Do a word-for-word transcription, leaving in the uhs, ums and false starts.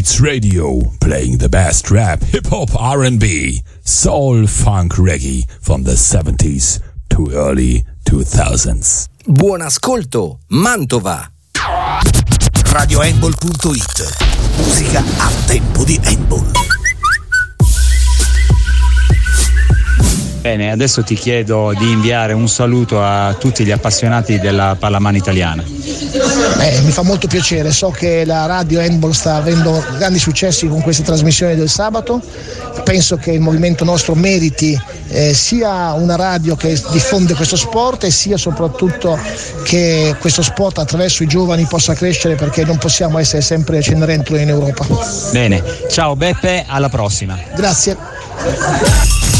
Beats Radio, playing the best rap, hip-hop, R and B, soul, funk, reggae from the seventies to early two thousands. Buon ascolto, Mantova. radio handball punto it. Musica a tempo di handball. Bene, adesso ti chiedo di inviare un saluto a tutti gli appassionati della pallamano italiana. Eh, mi fa molto piacere, so che la radio handball sta avendo grandi successi con queste trasmissioni del sabato, penso che il movimento nostro meriti eh, sia una radio che diffonde questo sport e sia soprattutto che questo sport attraverso i giovani possa crescere, perché non possiamo essere sempre Cenerentola in Europa. Bene, ciao Beppe, alla prossima. Grazie.